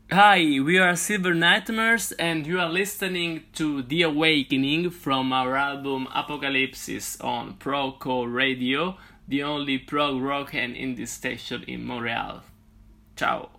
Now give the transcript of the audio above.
Hi, we are Silver Nightmares, and you are listening to The Awakening from our album Apocalypsis on Proco Radio, the only prog rock and indie station in Montreal. Ciao.